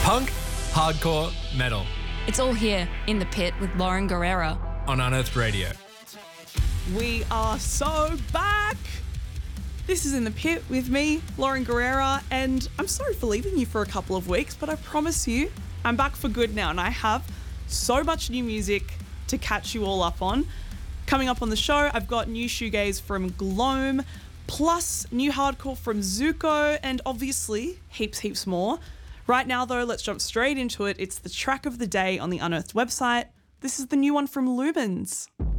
Punk, hardcore, metal It's all here in the pit with Lauren Guerrera. on Unearthed Radio. We are so back. This is In the Pit with me, Lauren Guerrera, and I'm sorry for leaving you for a couple of weeks, but I promise you I'm back for good now, and I have so much new music to catch you all up on. Coming up on the show, I've got new shoegaze from Gloam, plus new hardcore from Zuko, and obviously heaps more. Right now though, let's jump straight into it. It's the track of the day on the Unearthed website. This is the new one from Lumens.